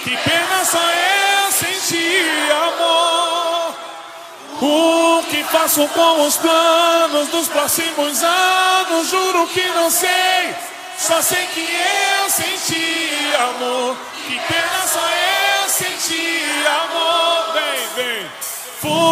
Que pena, só eu senti amor. O que faço com os planos dos próximos anos? Juro que não sei, só sei que eu senti amor.